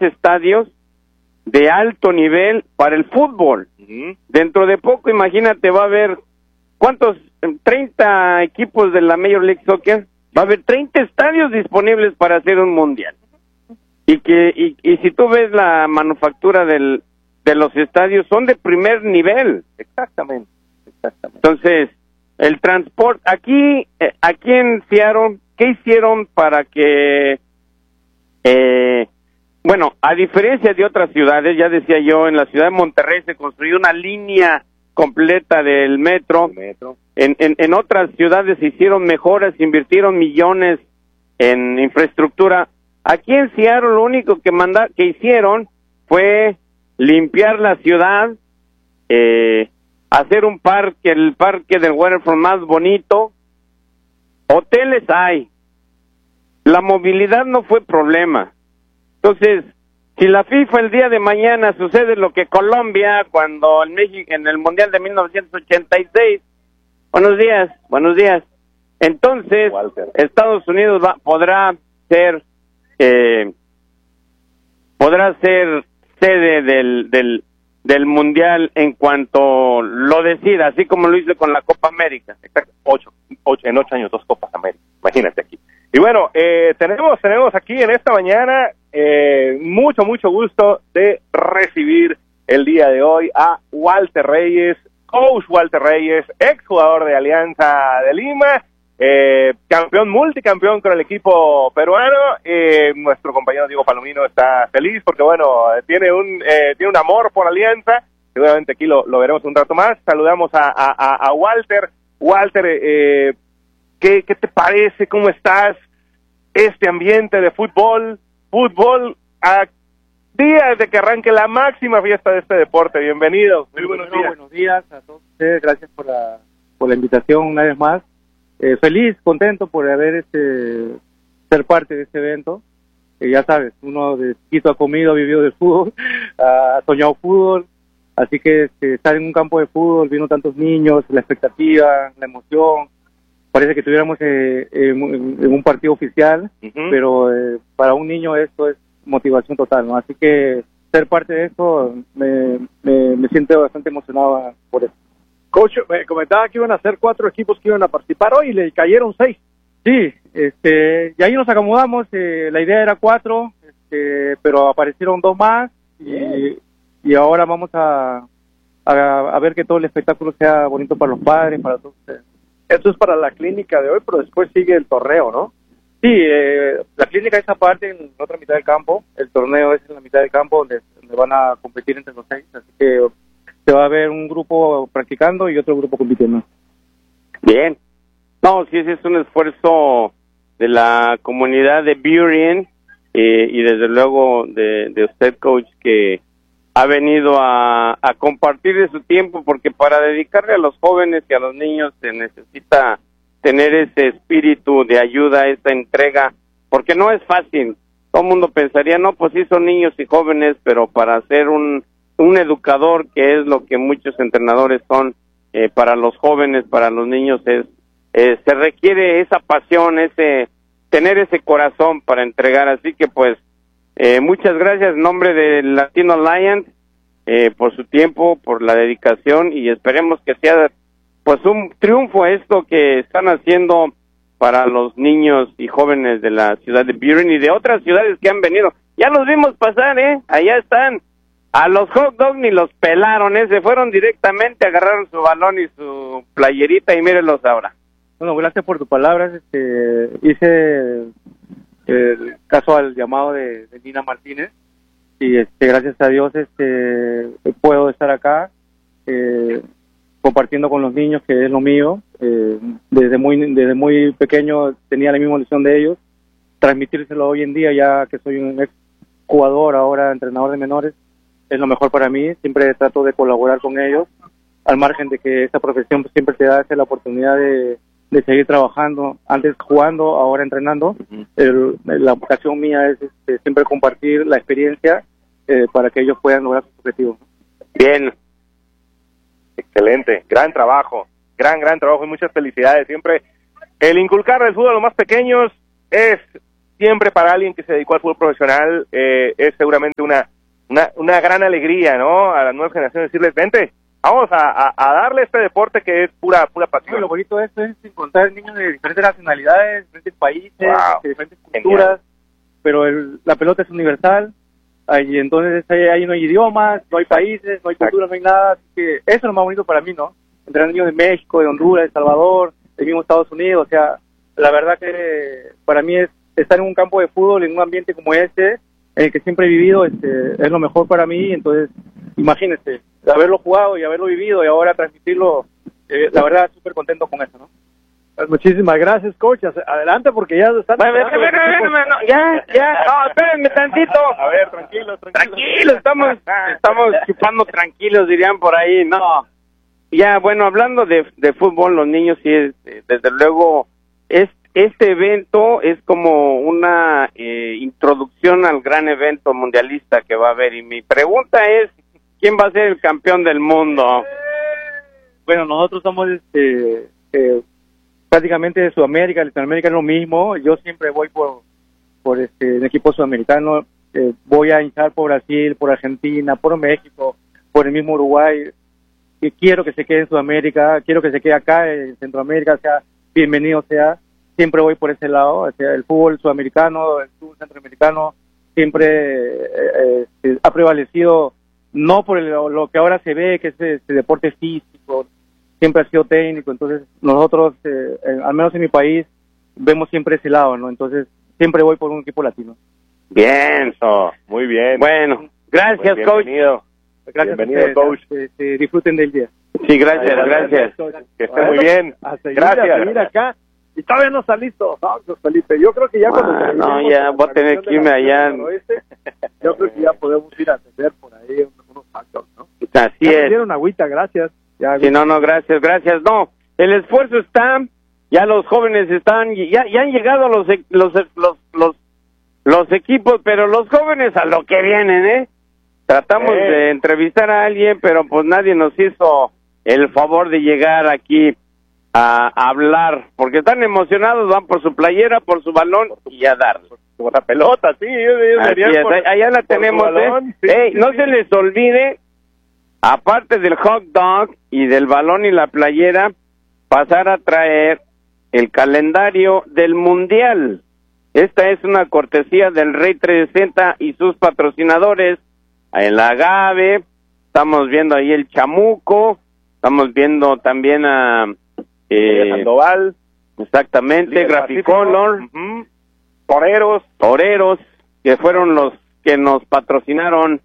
estadios de alto nivel para el fútbol. Dentro de poco, imagínate, va a haber, ¿cuántos? 30 equipos de la Major League Soccer. Va a haber 30 estadios disponibles para hacer un mundial. Y si tú ves la manufactura de los estadios, son de primer nivel. Exactamente. Entonces, el transporte, aquí en Seattle, ¿qué hicieron para que, bueno, a diferencia de otras ciudades, ya decía yo, en la ciudad de Monterrey se construyó una línea completa del metro. En otras ciudades se hicieron mejoras, invirtieron millones en infraestructura. Aquí en Seattle lo único que hicieron fue limpiar la ciudad, hacer un parque, el parque del Waterfront más bonito. Hoteles hay. La movilidad no fue problema. Entonces, si la FIFA el día de mañana sucede lo que Colombia, cuando en México, en el Mundial de 1986, buenos días, entonces Walter. Estados Unidos podrá ser sede del Mundial en cuanto lo decida, así como lo hizo con la Copa América. Exacto, en 8 años, 2 Copas América, imagínate aquí. Y bueno, tenemos aquí en esta mañana mucho gusto de recibir el día de hoy a Walter Reyes, coach Walter Reyes, exjugador de Alianza de Lima, multicampeón con el equipo peruano. Nuestro compañero Diego Palomino está feliz porque, bueno, tiene un amor por Alianza. Seguramente aquí lo veremos un rato más. Saludamos a Walter. Walter, ¿qué te parece? ¿Cómo estás? Este ambiente de fútbol a días de que arranque la máxima fiesta de este deporte. Bienvenido. Muy buenos días. Buenos días a todos ustedes. Gracias por la invitación una vez más. Feliz, contento por ser parte de este evento. Ya sabes, uno de chiquito ha comido, vivió del fútbol, ha soñado fútbol, así que estar en un campo de fútbol, viendo tantos niños, la expectativa, la emoción, parece que estuviéramos en un partido oficial, pero para un niño esto es motivación total, ¿no? Así que ser parte de esto me siento bastante emocionado por eso. Coach, me comentaba que iban a ser 4 equipos que iban a participar hoy y le cayeron 6. Sí, y ahí nos acomodamos, la idea era 4, pero aparecieron 2 más y ahora vamos a ver que todo el espectáculo sea bonito para los padres, para todos ustedes. Esto es para la clínica de hoy, pero después sigue el torneo, ¿no? Sí, la clínica es aparte en la otra mitad del campo, el torneo es en la mitad del campo donde van a competir entre los 6, así que se va a ver un grupo practicando y otro grupo compitiendo. Bien. No, sí, ese es un esfuerzo de la comunidad de Burien y desde luego de usted, coach, que ha venido a compartir de su tiempo, porque para dedicarle a los jóvenes y a los niños se necesita tener ese espíritu de ayuda, esa entrega, porque no es fácil. Todo el mundo pensaría, no, pues sí son niños y jóvenes, pero para ser un educador, que es lo que muchos entrenadores son, para los jóvenes, para los niños, se requiere esa pasión, tener ese corazón para entregar. Así que pues muchas gracias en nombre de Latino Alliance por su tiempo, por la dedicación, y esperemos que sea pues un triunfo esto que están haciendo para los niños y jóvenes de la ciudad de Burien y de otras ciudades que han venido. Ya los vimos pasar, allá están. A los hot dogs ni los pelaron, se fueron directamente, agarraron su balón y su playerita y mírenlos ahora. Bueno, gracias por tus palabras. Hice el caso al llamado de Nina Martínez y gracias a Dios puedo estar acá compartiendo con los niños, que es lo mío. Desde muy pequeño tenía la misma ilusión de ellos, transmitírselo hoy en día, ya que soy un ex jugador, ahora entrenador de menores, es lo mejor para mí. Siempre trato de colaborar con ellos, al margen de que esta profesión siempre te da la oportunidad de seguir trabajando, antes jugando, ahora entrenando. La vocación mía es siempre compartir la experiencia para que ellos puedan lograr sus objetivos. Bien. Excelente, gran trabajo y muchas felicidades. Siempre el inculcar el fútbol a los más pequeños es siempre para alguien que se dedicó al fútbol profesional, es seguramente una gran alegría, ¿no? A las nuevas generaciones decirles, vente, vamos a darle este deporte que es pura pasión. Lo bonito de esto es encontrar niños de diferentes nacionalidades, diferentes países, de diferentes culturas, genial. pero la pelota es universal, y entonces ahí no hay idiomas, no hay países, no hay culturas, no hay nada, así que eso es lo más bonito para mí, ¿no? Entre niños de México, de Honduras, de El Salvador, del mismo Estados Unidos, o sea, la verdad que para mí es estar en un campo de fútbol, en un ambiente como este, en el que siempre he vivido, es lo mejor para mí. Entonces, imagínense, haberlo jugado y haberlo vivido y ahora transmitirlo, la verdad, súper contento con eso, ¿no? Pues muchísimas gracias, coach. Adelante, porque ya están... Espérenme tantito. A ver, tranquilo. Tranquilo, estamos chupando tranquilos, dirían por ahí. No, ya, bueno, hablando de fútbol, los niños sí, desde luego, este evento es como una introducción al gran evento mundialista que va a haber. Y mi pregunta es, ¿quién va a ser el campeón del mundo? Bueno, nosotros somos prácticamente de Sudamérica, Latinoamérica es lo mismo. Yo siempre voy por el equipo sudamericano, voy a hinchar por Brasil, por Argentina, por México, por el mismo Uruguay. Y quiero que se quede en Sudamérica, quiero que se quede acá en Centroamérica, sea bienvenido sea. Siempre voy por ese lado, o sea, el fútbol sudamericano, el fútbol centroamericano siempre ha prevalecido, no por lo que ahora se ve, que es este deporte físico, siempre ha sido técnico. Entonces nosotros, al menos en mi país, vemos siempre ese lado, ¿no? Entonces siempre voy por un equipo latino. Bien, muy bien. Bueno, gracias, coach. Gracias, bienvenido, coach. Disfruten del día. Sí, gracias. Que esté muy bien. Gracias. A seguir acá. Y todavía no está listo, ¿no, Felipe? Yo creo que ya cuando... ya voy a tener que irme allá. Yo creo que ya podemos ir a atender por ahí unos factores, ¿no? Así ya es. me dieron agüita, gracias. Sí, no, gracias. No, el esfuerzo está, ya los jóvenes están, ya han llegado los equipos, pero los jóvenes a lo que vienen, ¿eh? Tratamos de entrevistar a alguien, pero pues nadie nos hizo el favor de llegar aquí a hablar, porque están emocionados, van por su playera, por su balón y a dar. Por la pelota, sí. Allá la tenemos, balón, no se les olvide, aparte del hot dog y del balón y la playera, pasar a traer el calendario del Mundial. Esta es una cortesía del Rey 360 y sus patrocinadores, el Agave, estamos viendo ahí el Chamuco, estamos viendo también a Sandoval, exactamente, Graficolor, Toreros, que fueron los que nos patrocinaron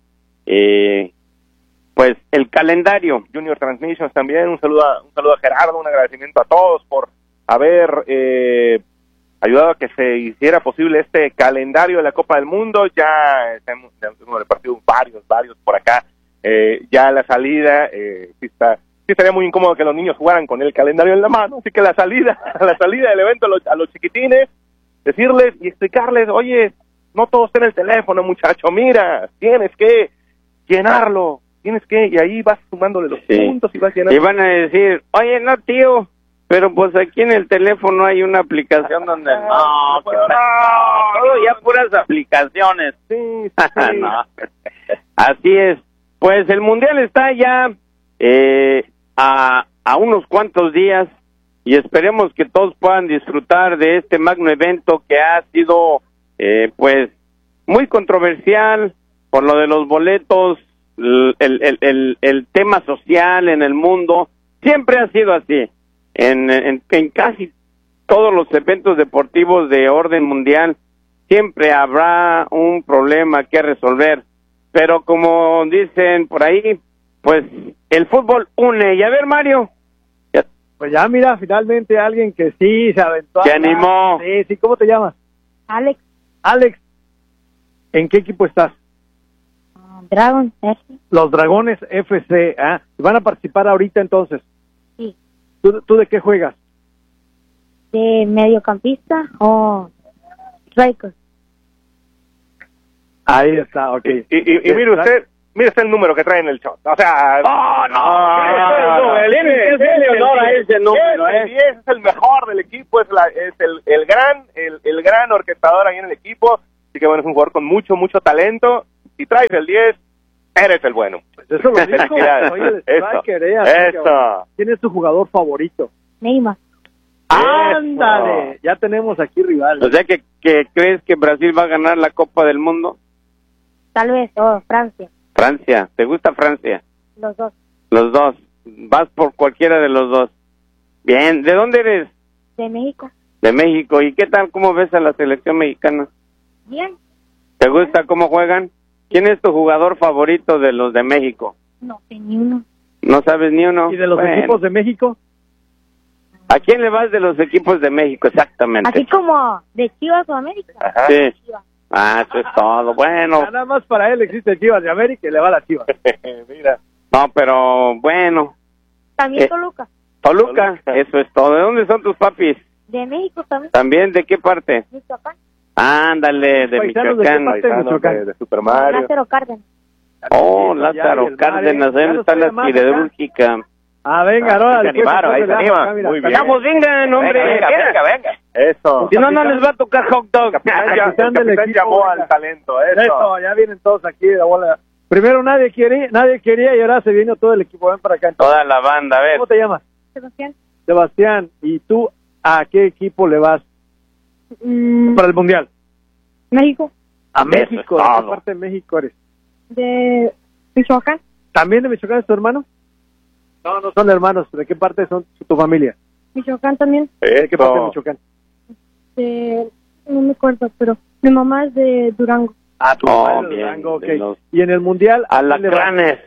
pues el calendario. Junior Transmissions también, un saludo a Gerardo, un agradecimiento a todos por haber ayudado a que se hiciera posible este calendario de la Copa del Mundo. Ya hemos repartido varios por acá. Ya la salida, sí estaría muy incómodo que los niños jugaran con el calendario en la mano, así que la salida del evento a los chiquitines, decirles y explicarles, oye, no todo está en el teléfono, muchacho, mira, tienes que llenarlo, y ahí vas sumándole los puntos y vas llenando. Y van a decir, oye, no, tío, pero pues aquí en el teléfono hay una aplicación donde... todo ya puras aplicaciones. Sí. No. Así es. Pues el Mundial está ya a unos cuantos días y esperemos que todos puedan disfrutar de este magno evento que ha sido pues muy controversial por lo de los boletos, el tema social en el mundo. Siempre ha sido así en casi todos los eventos deportivos de orden mundial. Siempre habrá un problema que resolver, pero como dicen por ahí, pues el fútbol une. Y a ver, Mario, pues ya mira, finalmente alguien que sí se aventó. Se animó. Sí, ¿cómo te llamas? Alex, ¿en qué equipo estás? Dragon FC. Los Dragones FC, ¿van a participar ahorita entonces? Sí. ¿Tú de qué juegas? De mediocampista o striker. Ahí está, ok. Y mire usted, mire el número que trae en el shot. O sea... tiene honor a ese número, El 10 es el mejor del equipo, es el gran orquestador ahí en el equipo. Así que bueno, es un jugador con mucho talento. Si traes el 10, eres el bueno. Pues eso lo dijo. Soy el striker, Eso. ¿Quién es tu jugador favorito? Neymar. ¡Ándale! Ya tenemos aquí rival. O sea que crees que Brasil va a ganar la Copa del Mundo. Tal vez, Francia. Francia, ¿te gusta Francia? Los dos. Los dos, vas por cualquiera de los dos. Bien, ¿de dónde eres? De México. De México. ¿Y qué tal, cómo ves a la selección mexicana? Bien. ¿Te gusta cómo juegan? ¿Quién es tu jugador favorito de los de México? No sé ni uno. ¿No sabes ni uno? ¿Y de los Bueno. equipos de México? ¿A quién le vas de los equipos de México exactamente? Así como de Chivas o América. Ajá. Sí. Chivas. Ah, eso es todo. Bueno, Nada más para él existe Chivas de América y le va a la Chivas. Mira. no, pero bueno. También Toluca. Toluca, eso es todo. ¿De dónde son tus papis? De México también. ¿También? ¿De qué parte? Michoacán. Ándale, de Paisanos, ¿de Michoacán. qué parte? Michoacán. De Super Mario. Lázaro Cárdenas. Oh, Ya, Lázaro y el mar, Cárdenas, ya ¿dónde nos está puede la llamar siderúrgica? Ah, venga, ahora. se animaron, ahí se anima. Muy bien. Vamos, vengan, hombre. Venga. Eso. Si no, no les va a tocar hot dog. El capitán del capitán equipo, llamó venga. al talento. Eso. Eso, ya vienen todos aquí de bola. Primero nadie quería y ahora se vino todo el equipo. Ven para acá. Entonces. Toda la banda, a ver. ¿Cómo te llamas? Sebastián. Sebastián. ¿Y tú a qué equipo le vas para el Mundial? México. A Eso México. es ¿De qué todo. parte de México eres? De Michoacán. ¿También de Michoacán es tu hermano? No, no son hermanos. ¿De qué parte son tu familia? Michoacán también. ¿De qué parte de Michoacán? No me acuerdo, pero mi mamá es de Durango. Ah, tu Oh, padre de bien, Durango, de ok. los Y en el Mundial, ¿a quién le vas? alacranes.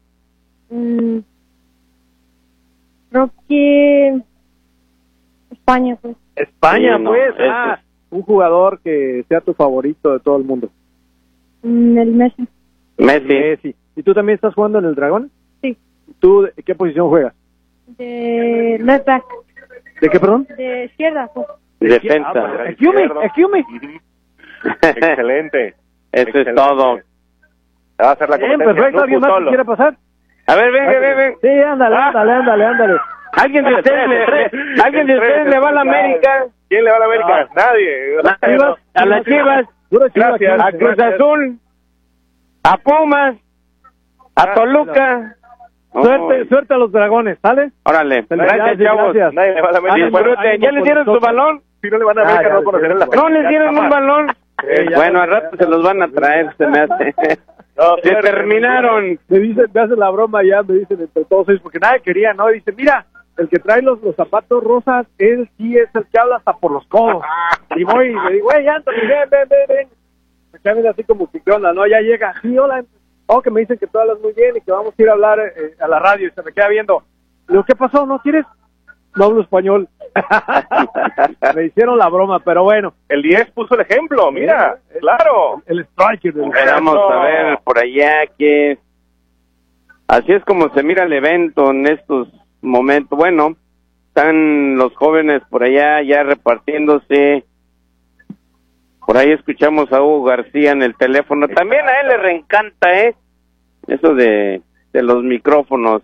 Creo que España, pues. España, Sí, no, pues. ese Ah, es- un jugador que sea tu favorito de todo el mundo. El Messi. Messi. Sí. ¿Y tú también estás jugando en el Dragón? Sí. ¿Tú de qué posición juegas? De left back. ¿De qué, perdón? De izquierda, pues. Defensa. Excuse me. Excelente. Eso es Excelente. todo. Va a hacer la Bien, competencia. perfecto. No ¿Alguien tú más que solo. quiera pasar? A ver, ven. Sí, ándale. ¿Alguien de ustedes le va a la América? ¿Quién le va a la América? Nadie. A las Chivas, Puro Chivas, Gracias. a Cruz Azul, a Pumas, a Toluca. Suerte a los Dragones, ¿sale? Órale, Gracias, gracias, chavos. gracias. Nadie le va a la América. Disfruten. ¿Ya les dieron su balón? Si no le van a América, ya, no conocerán la ¿No les dieron un balón? ya, Bueno, al ya, rato se los van a traer, se me hace. No, Se terminaron. Me hacen la broma ya, me dicen entre todos ellos, porque nadie quería, ¿no? Y dice, mira, el que trae los zapatos rosas, él sí es el que habla hasta por los codos. Y voy y le digo, hey, Anthony, ven. Me quedan así como que, ¿qué onda? No, ya llega. Sí, hola. Oh, que me dicen que tú hablas muy bien y que vamos a ir a hablar a la radio. Y se me queda viendo. Le digo, ¿qué pasó? ¿No quieres? No hablo español. Me hicieron la broma, pero bueno. El 10 puso el ejemplo, mira, claro. El striker del Vamos a ver por allá que... Así es como se mira el evento en estos momentos. Bueno, están los jóvenes por allá ya repartiéndose. Por ahí escuchamos a Hugo García en el teléfono. También a él le reencanta, eso de los micrófonos.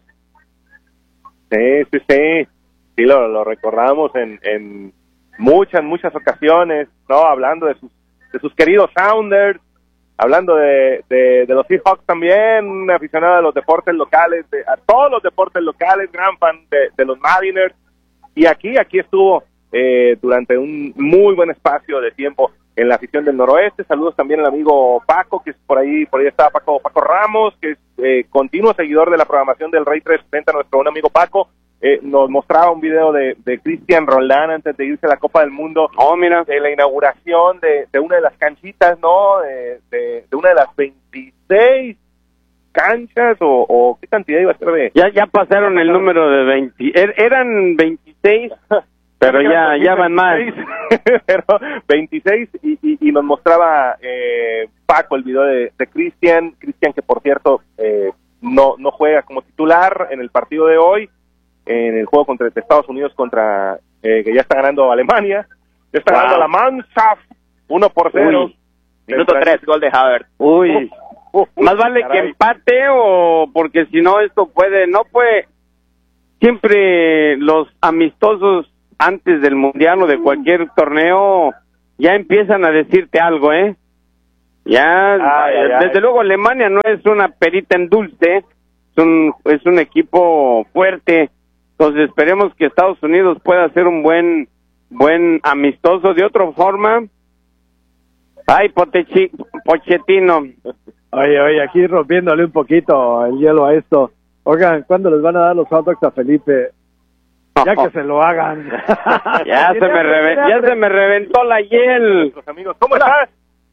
Sí. Sí, lo recordamos en muchas ocasiones, ¿no? Hablando de sus queridos Sounders, hablando de los Seahawks también, un aficionado a los deportes locales, a todos los deportes locales, gran fan de los Mariners. Y aquí estuvo durante un muy buen espacio de tiempo en la afición del Noroeste. Saludos también al amigo Paco, que es por ahí está Paco Ramos, que es continuo seguidor de la programación del Rey 360, nuestro buen amigo Paco. Nos mostraba un video de Cristian Roldán antes de irse a la Copa del Mundo. Oh, mira. De la inauguración de una de las canchitas, ¿no? De una de las 26 canchas, o qué cantidad iba a ser de... Ya pasaron el número de 20. Eran 26, pero ya van más. Pero 26, y nos mostraba Paco el video de Cristian, que por cierto no juega como titular en el partido de hoy, en el juego contra Estados Unidos contra que ya está ganando Alemania, ya está ganando la Mannschaft 1-0. Uy. Minuto 3, gol de Havertz. Uy, más vale que empate, o porque si no esto no puede. Siempre los amistosos antes del mundial o de cualquier torneo ya empiezan a decirte algo, Ya, desde luego Alemania no es una perita en dulce, es un equipo fuerte. Entonces esperemos que Estados Unidos pueda hacer un buen amistoso. De otra forma, ay, Pochettino. Oye, aquí rompiéndole un poquito el hielo a esto. Oigan, ¿cuándo les van a dar los hot dogs a Felipe? Ya que se lo hagan. Ya se me reventó la hiel. Nuestros amigos, ¿cómo estás?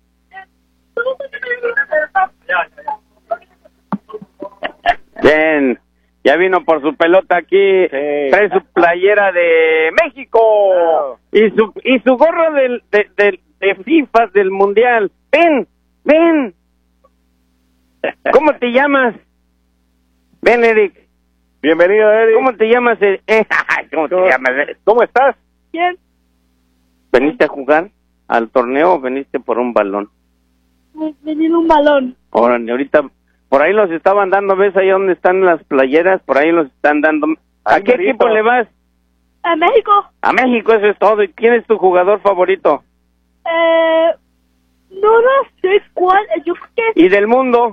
Bien, ya vino por su pelota aquí, trae su playera de México y su gorro de FIFA del Mundial. Ven. ¿Cómo te llamas? Ven, Eric. Bienvenido, Eric. ¿Cómo te llamas? ¿Cómo te llamas? ¿Cómo estás? Bien. ¿Veniste a jugar al torneo o veniste por un balón? Vení en un balón. Órale, ahorita por ahí los estaban dando, ¿ves ahí donde están las playeras? Por ahí los están dando. ¿A qué equipo le vas? A México. A México, eso es todo. ¿Y quién es tu jugador favorito? No sé cuál. Yo creo que ¿Y del mundo?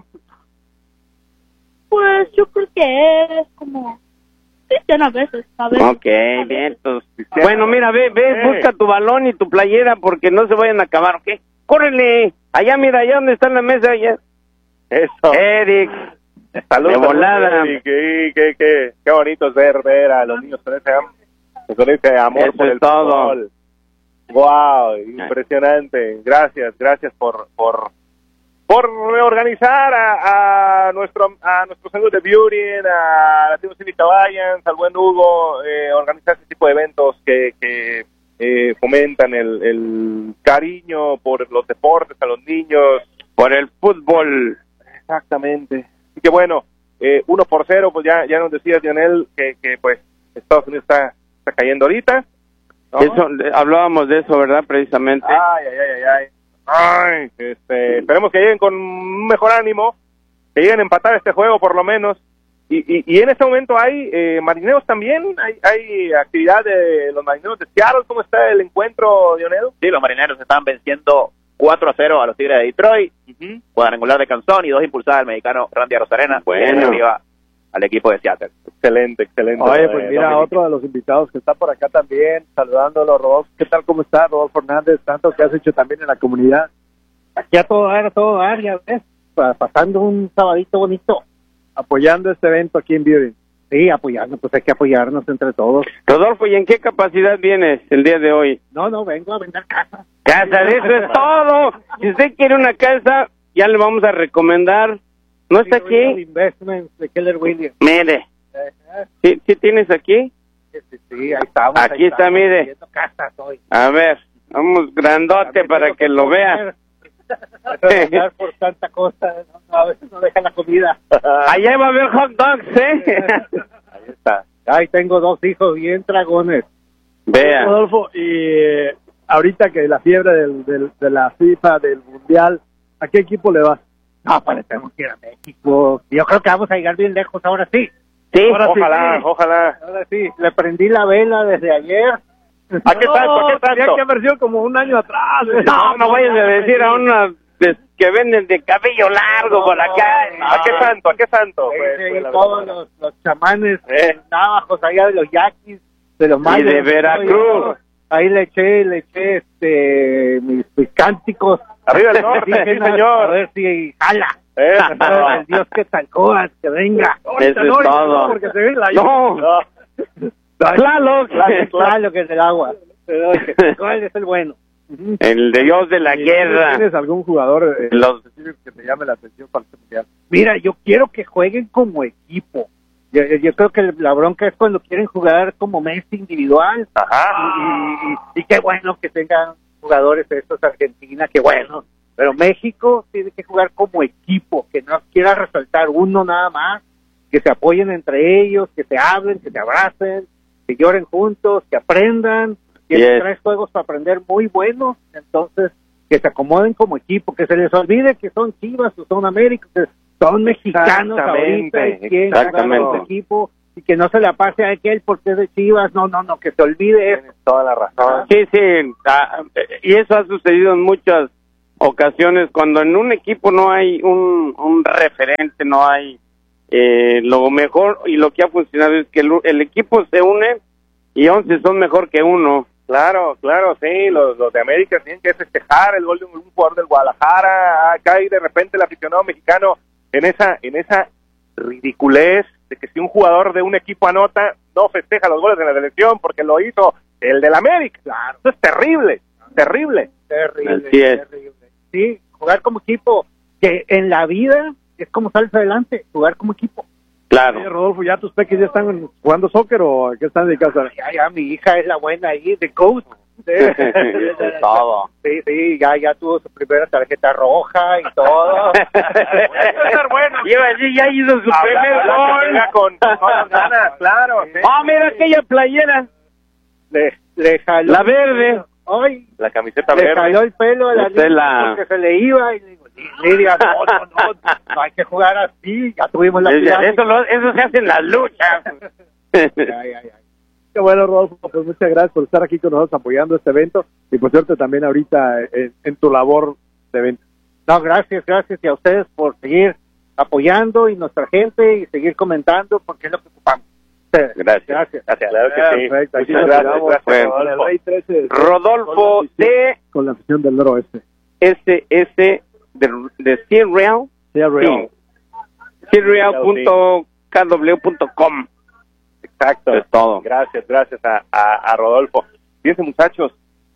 pues yo creo que es como Cristiano a veces, a veces. Ok, bien, pues. Bueno, mira, ve, busca tu balón y tu playera porque no se vayan a acabar, ¿ok? ¡Córrele! Allá, mira, allá donde está la mesa, allá. Eso. Eric. Saludos. De volada. Qué bonito es ver a los niños con ese amor Eso por es el todo. fútbol. Wow, impresionante. Gracias por reorganizar a nuestros amigos de Beauty, a la Team City Caballas, al buen Hugo, organizar este tipo de eventos que fomentan el cariño por los deportes a los niños. Por el fútbol. Exactamente. Así que bueno, 1-0, pues ya nos decía Lionel que pues Estados Unidos está cayendo ahorita, ¿no? Eso, hablábamos de eso, ¿verdad? Precisamente. Ay, esperemos que lleguen con un mejor ánimo, que lleguen a empatar este juego por lo menos. Y en este momento hay marineros también, hay actividad de los marineros de Seattle. ¿Cómo está el encuentro, Lionel? Sí, los marineros están venciendo 4-0 a los Tigres de Detroit, cuadrangular de Canzón y 2 impulsadas del mexicano Randy Arozarena, Bueno. arriba al equipo de Seattle. Excelente. Oye, pues mira, otro de los invitados que está por acá también, saludándolo, Rodolfo. ¿Qué tal, cómo está, Rodolfo Hernández? Tanto que has hecho también en la comunidad. Aquí a todo dar, ya ves, pasando un sabadito bonito, apoyando este evento aquí en Beauty. Sí, apoyando, pues hay que apoyarnos entre todos. Rodolfo, ¿y en qué capacidad vienes el día de hoy? No, vengo a vender casa. Casa, eso es todo. Si usted quiere una casa, ya le vamos a recomendar. ¿No está aquí? Investments de Keller Williams. Mire. ¿Sí tienes aquí? Sí, ahí estamos. Aquí está, mire. Casas hoy. A ver, vamos grandote para que lo vea. Por tanta cosa, a veces no dejan la comida. Allá va a haber hot dogs, Ahí está. Ahí tengo 2 hijos bien dragones. Vea. Rodolfo, y ahorita que la fiebre de la FIFA, del Mundial, ¿a qué equipo le vas? No, pues tenemos que ir a México. Yo creo que vamos a llegar bien lejos, ahora sí. Sí, Ojalá. Ahora sí, le prendí la vela desde ayer. ¿A qué tanto? Tenía que haber sido como un año atrás. No vayas a decir a unas que venden de cabello largo por acá. ¿A qué santo? Todos los chamanes navajos allá de los yaquis, de los mayas. Y de Veracruz. Ahí le eché mis cánticos. Arriba el norte, sí, señor. A ver si jala. El Dios que Talcoas, que venga. Eso es todo. Porque se ve la No. Claro que es el agua. Pero, ¿cuál es el bueno? El Dios de la guerra. ¿Tienes algún jugador que te llame la atención para este mundial? Mira, yo quiero que jueguen como equipo. Yo creo que la bronca es cuando quieren jugar como Messi individual. Ajá. Y qué bueno que tengan jugadores de estos Argentina, qué bueno. Pero México tiene que jugar como equipo, que no quiera resaltar uno nada más, que se apoyen entre ellos, que se hablen, que se abracen, que lloren juntos, que aprendan. Tienen 3 juegos para aprender muy buenos, entonces que se acomoden como equipo, que se les olvide que son Chivas o son América, que son mexicanos ahorita y quieren jugar como equipo, y que no se le pase a aquel porque es de Chivas, no, que se olvide eso. Tienes toda la razón. Sí, y eso ha sucedido en muchas ocasiones cuando en un equipo no hay un referente, no hay lo mejor, y lo que ha funcionado es que el equipo se une y 11 son mejor que uno. Claro, sí, los de América tienen que festejar el gol de un jugador del Guadalajara. Acá y de repente el aficionado mexicano en esa ridiculez de que si un jugador de un equipo anota, no festeja los goles de la selección porque lo hizo el del América. Claro. Eso es terrible. Así es. Terrible. Sí, jugar como equipo, que en la vida es como sales adelante, jugar como equipo. Claro. Oye, Rodolfo, ¿ya tus peques ya están jugando soccer o qué están de casa? Ya, mi hija es la buena ahí, de coach. Todo. Sí, ya tuvo su primera tarjeta roja y todo. Bueno. Ya hizo su primer gol. Con ganas, claro. Sí. Mira aquella playera. Le jaló. La verde. Ay, La camiseta le verde. jaló el pelo a la niña porque se le iba y le digo, Lidia, no hay que jugar así, ya tuvimos la Eso se hace en las luchas. Ay. Qué bueno, Rodolfo, pues muchas gracias por estar aquí con nosotros apoyando este evento y por suerte también ahorita en tu labor de evento. No, gracias y a ustedes por seguir apoyando y nuestra gente y seguir comentando porque es lo que ocupamos. Gracias. Claro que sí. Perfecto. Aquí Muchas nos gracias. quedamos Bueno, con el Rey 13 Rodolfo con la afición del noroeste. SS de Cereal. Cereal.kw.com. Exacto. Es todo. Gracias a Rodolfo. Fíjense, muchachos,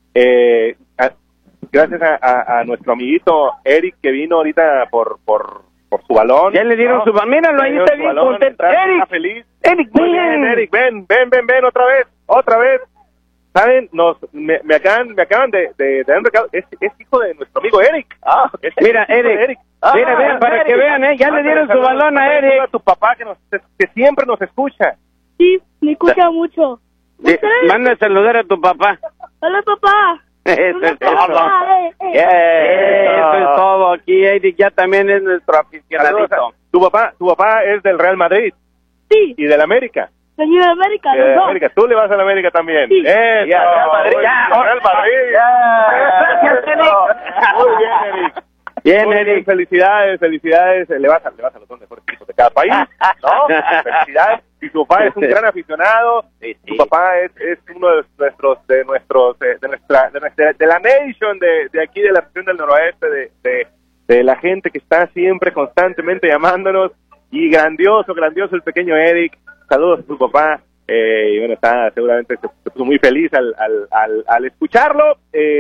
gracias a nuestro amiguito Eric que vino ahorita por su balón. Ya le dieron su balón. Míralo, ahí está bien contento. Está feliz. Eric, Muy bien, Eric, ven otra vez. ¿Saben? Me acaban de dar un recado. Es hijo de nuestro amigo Eric. Mira, Eric. Mira, vean, para que vean, ya le dieron su balón a Eric. A tu papá que siempre nos escucha. Sí, me escucha mucho. Manda a saludar a tu papá. Hola, papá. Eso Hola, es todo. papá. Eso es todo. Aquí Eric ya también es nuestro aficionadito. Tu papá es del Real Madrid. Sí, Y del América. soy de América, los dos. América. Tú le vas al América también. Sí. Eso. Ya, Real Madrid. Real Madrid. Gracias, Eric. Muy bien, Eric. Bien, Muy Eric. Felicidades. Le vas a los dos mejores equipos de cada país, ¿no? Felicidades. Y tu papá es un gran aficionado. Sí. Tu papá es uno de la nation de aquí de la región del noroeste, de la gente que está siempre constantemente llamándonos. Y grandioso el pequeño Eric. Saludos a tu papá. Y bueno, seguramente se puso muy feliz al escucharlo.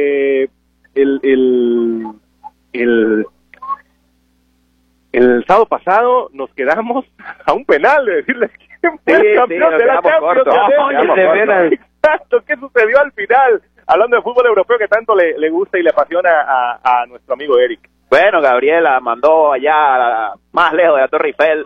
El sábado pasado nos quedamos a un penal de decirles quién fue el campeón de la Champions. Exacto, ¿qué sucedió al final? Hablando de fútbol europeo que tanto le gusta y le apasiona a nuestro amigo Eric. Bueno, Gabriela mandó allá más lejos de la Torre Eiffel.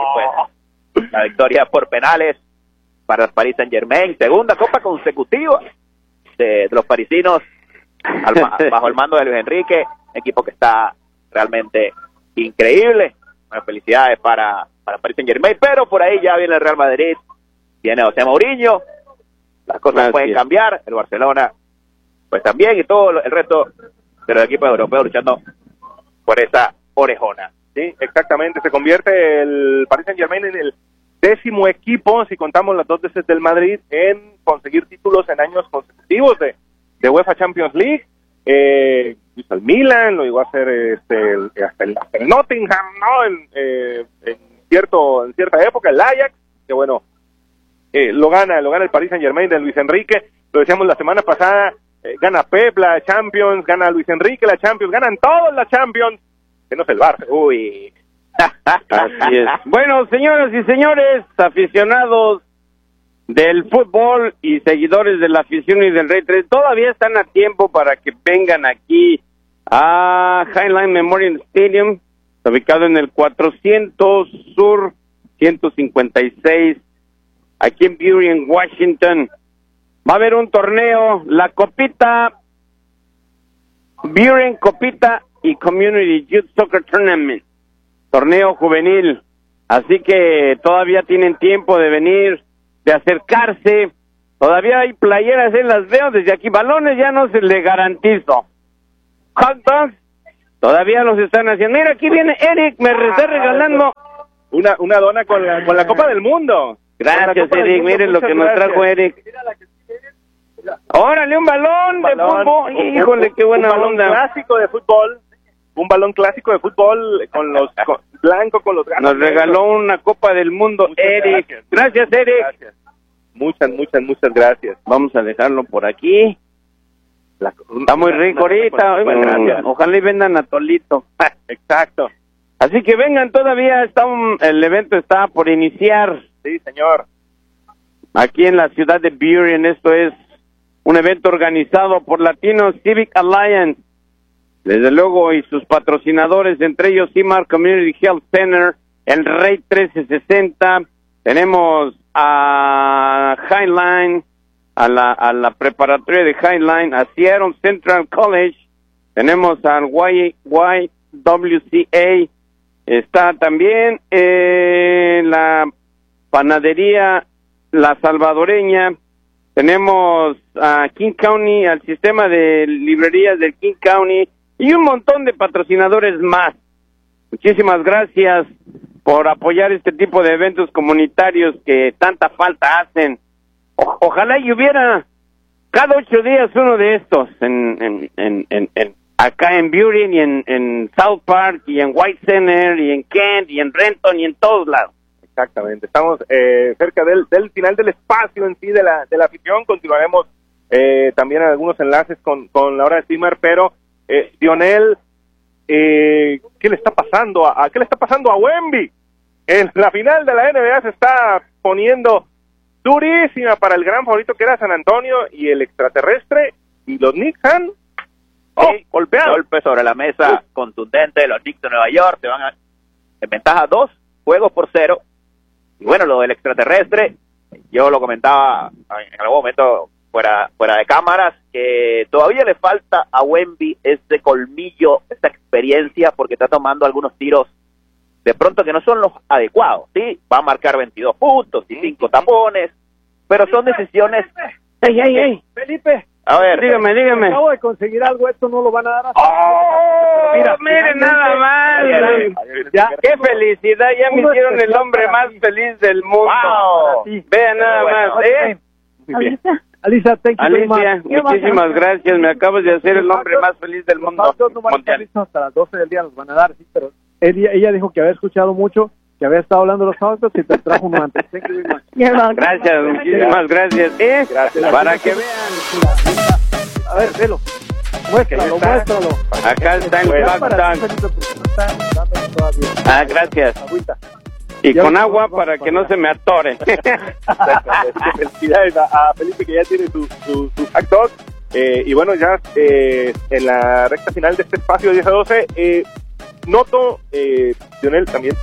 Y pues, la victoria por penales para el Paris Saint-Germain. Segunda copa consecutiva de los parisinos bajo el mando de Luis Enrique. Equipo que está realmente increíble. Bueno, felicidades para Paris Saint-Germain. Pero por ahí ya viene el Real Madrid. Viene José Mourinho. Las cosas pueden cambiar. El Barcelona pues también. Y todo el resto de los equipos europeos luchando por esa orejona. Sí, exactamente. Se convierte el Paris Saint-Germain en el 10º equipo, si contamos las 2 veces del Madrid, en conseguir títulos en años consecutivos de UEFA Champions League. Hizo el Milan, lo llegó a hacer hasta el Nottingham, ¿no? En cierta época, el Ajax, que bueno, lo gana el Paris Saint-Germain de Luis Enrique. Lo decíamos la semana pasada. Gana Pep la Champions, gana Luis Enrique la Champions, ganan todos la Champions, menos el Barça. Uy. Así es. Bueno, señoras y señores, aficionados del fútbol y seguidores de la afición y del Rey 3, todavía están a tiempo para que vengan aquí a Highline Memorial Stadium, ubicado en el 400 Sur 156, aquí en Burien, Washington. Va a haber un torneo, la Copita, Burien Copita y Community Youth Soccer Tournament, torneo juvenil. Así que todavía tienen tiempo de venir, de acercarse. Todavía hay playeras, las veo desde aquí. Balones ya no se le garantizo. Hot dogs Todavía los están haciendo. Mira, aquí viene Eric, me está regalando una dona con la Copa del Mundo. Gracias, Eric, miren lo que nos trajo Eric. Órale, un balón de fútbol. Híjole, qué buena onda. Clásico de fútbol. Un balón clásico de fútbol blanco con los gatos. Nos regaló una Copa del Mundo, Eric. Gracias, Eric. Gracias. Muchas gracias. Vamos a dejarlo por aquí. Está muy rico ahorita. Ojalá y vendan atolito. Exacto. Así que vengan, todavía el evento está por iniciar. Sí, señor. Aquí en la ciudad de Burien. Esto es un evento organizado por Latino Civic Alliance. Desde luego, y sus patrocinadores, entre ellos CIMAR Community Health Center, el Rey 1360. Tenemos a Highline, a la preparatoria de Highline, a Seattle Central College. Tenemos al YWCA. Está también la panadería La Salvadoreña. Tenemos a King County, al sistema de librerías del King County y un montón de patrocinadores más. Muchísimas gracias por apoyar este tipo de eventos comunitarios que tanta falta hacen. Ojalá y hubiera cada 8 días uno de estos acá en Burien y en South Park y en White Center y en Kent y en Renton y en todos lados. Exactamente, estamos cerca del final del espacio en sí de la afición. Continuaremos también algunos enlaces con la hora de CIMAR, pero Lionel, ¿qué le está pasando a Wemby? En la final de la NBA se está poniendo durísima para el gran favorito que era San Antonio y el extraterrestre, y los Knicks han golpeado. Golpe sobre la mesa contundente. Los Knicks de Nueva York se van en ventaja 2-0. Y bueno, lo del extraterrestre, yo lo comentaba en algún momento fuera de cámaras, que todavía le falta a Wemby ese colmillo, esa experiencia, porque está tomando algunos tiros de pronto que no son los adecuados, ¿sí? Va a marcar 22 puntos y 5 tapones, pero son decisiones... ¡Ey! Felipe, a ver, dígame. Acabo de conseguir algo, esto no lo van a dar así. ¡Oh! Miren nada más. ¡Qué felicidad! Ya me hicieron el hombre más feliz del mundo. Wow. Vean nada más, ¿eh? Alicia, thank you very much. Muchísimas gracias. Me acabas de hacer el hombre más feliz del mundo. No van a estar listos hasta las 12 del día, los van a dar, sí, pero ella dijo que había escuchado mucho, que había estado hablando de los autos y te trajo un antes. Thank you very much. Gracias, muchísimas gracias. Gracias. Para que vean. A ver, velo. Muéstralo. Acá está el backtank. Gracias. Agüita. Y con agua para que no se me atore. Felicidades a Felipe, que ya tiene su hot dog. Y bueno, ya en la recta final de este espacio de 10 a 12, noto, Lionel, también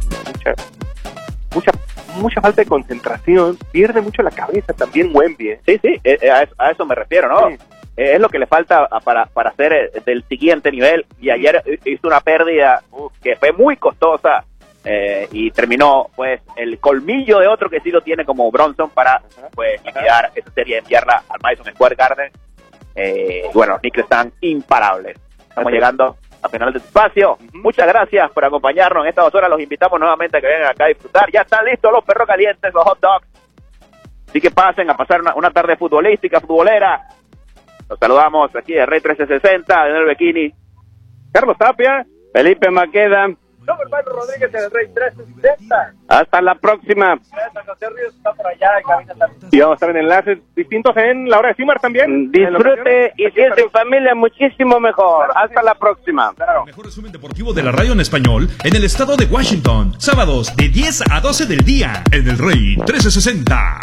mucha falta de concentración. Pierde mucho la cabeza también Wemby. Sí, a eso me refiero, ¿no? Sí. Es lo que le falta para hacer del siguiente nivel. Y ayer hizo una pérdida que fue muy costosa. Y terminó pues el colmillo de otro que sí lo tiene como Bronson para pues liquidar esa serie, enviarla al Madison Square Garden. Bueno, los Knicks están imparables. Estamos llegando a final del espacio. Muchas gracias por acompañarnos en estas 2 horas. Los invitamos nuevamente a que vengan acá a disfrutar. Ya están listos los perros calientes, los hot dogs. Así que pasen a pasar una tarde futbolera. Los saludamos aquí de Rey 1360, de Nel Bikini, Carlos Tapia, Felipe Maqueda, Norberto Rodríguez en el Rey 1360. Hasta la próxima. José Ríos está por allá en cabina también. Y vamos a estar en enlaces distintos en la hora de CIMAR también. Disfrute, y si es en familia, muchísimo mejor. Hasta la próxima. El mejor resumen deportivo de la radio en español en el estado de Washington. Sábados de 10 a 12 del día en el Rey 1360.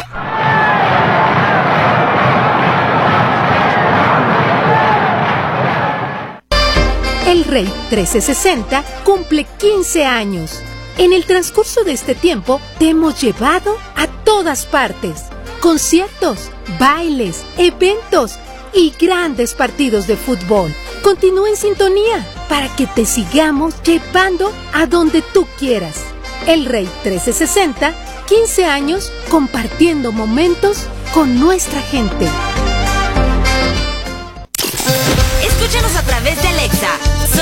El Rey 1360 cumple 15 años. En el transcurso de este tiempo te hemos llevado a todas partes. Conciertos, bailes, eventos y grandes partidos de fútbol. Continúa en sintonía para que te sigamos llevando a donde tú quieras. El Rey 1360, 15 años compartiendo momentos con nuestra gente.